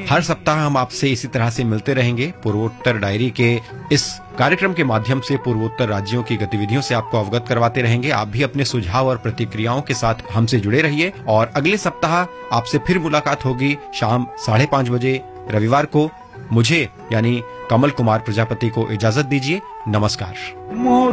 हर सप्ताह हम आपसे इसी तरह से मिलते रहेंगे। पूर्वोत्तर डायरी के इस कार्यक्रम के माध्यम से पूर्वोत्तर राज्यों की गतिविधियों से आपको अवगत करवाते रहेंगे। आप भी अपने सुझाव और प्रतिक्रियाओं के साथ हमसे जुड़े रहिए और अगले सप्ताह आपसे फिर मुलाकात होगी शाम 5:30 बजे रविवार को। मुझे यानी कमल कुमार प्रजापति को इजाजत दीजिए। नमस्कार।